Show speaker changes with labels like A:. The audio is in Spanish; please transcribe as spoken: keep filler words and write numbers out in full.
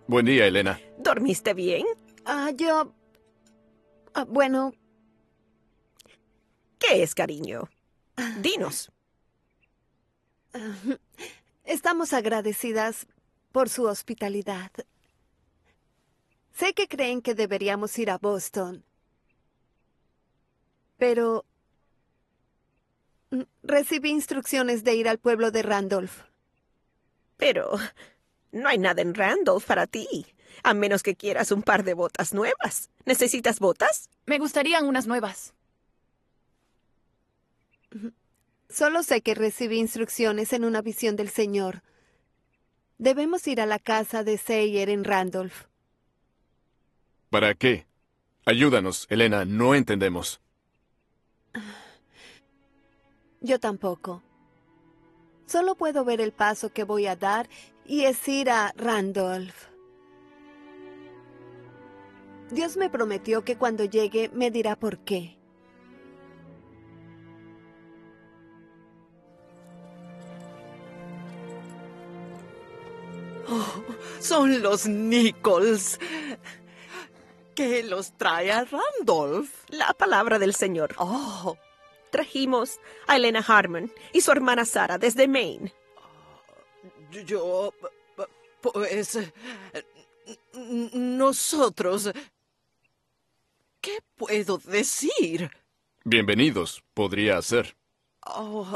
A: Buen día, Elena.
B: ¿Dormiste bien?
C: Ah, yo... ah, bueno,
B: ¿Qué es, cariño? Dinos.
C: estamos agradecidas por su hospitalidad. Sé que creen que deberíamos ir a Boston, pero mm, recibí instrucciones de ir al pueblo de Randolph.
B: Pero no hay nada en Randolph para ti, a menos que quieras un par de botas nuevas. ¿Necesitas botas?
D: Me gustarían unas nuevas.
C: Solo sé que recibí instrucciones en una visión del Señor. Debemos ir a la casa de Sayer en Randolph.
A: ¿Para qué? Ayúdanos, Elena, no entendemos.
C: Yo tampoco. Solo puedo ver el paso que voy a dar y es ir a Randolph. Dios me prometió que cuando llegue me dirá por qué.
E: Oh, son los Nichols. ¿Qué los trae a Randolph?
B: La palabra del Señor.
E: Oh,
B: Trajimos a Elena Harmon y su hermana Sara desde Maine.
E: yo... pues... nosotros... ¿Qué puedo decir?
A: Bienvenidos, podría ser.
E: Oh,